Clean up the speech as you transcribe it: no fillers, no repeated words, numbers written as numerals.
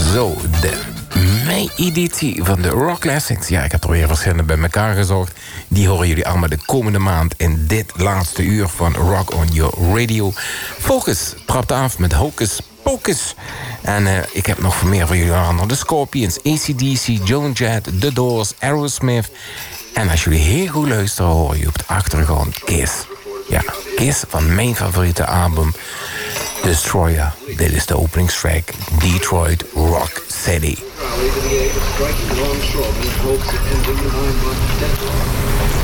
Zo, de mei-editie van de Rock Classics. Ja, ik heb er weer verschillende bij elkaar gezocht. Die horen jullie allemaal de komende maand in dit laatste uur van Rock on Your Radio. Focus trapt af met Hocus Pocus. En ik heb nog meer voor jullie aan. De Scorpions, AC/DC, Joan Jett, The Doors, Aerosmith. En als jullie heel goed luisteren, hoor je op de achtergrond Kiss. Ja, Kiss van mijn favoriete album Destroyer. Dit is de openingstrack Detroit Rock City.